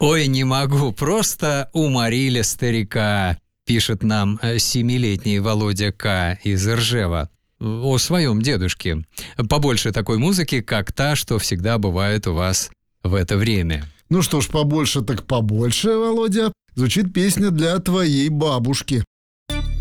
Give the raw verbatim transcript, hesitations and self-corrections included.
Ой, не могу, просто уморили старика, пишет нам семилетний Володя К. из Ржева о своем дедушке. Побольше такой музыки, как та, что всегда бывает у вас в это время. Ну что ж, побольше так побольше, Володя. Звучит песня для твоей бабушки.